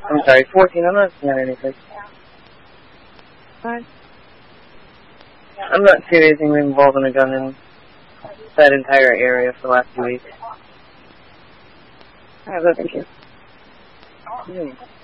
I'm sorry, 14. I'm not seeing anything. Fine. I'm not seeing anything involving a gun in that entire area for the last 2 weeks. Alright, well, thank you. Hmm.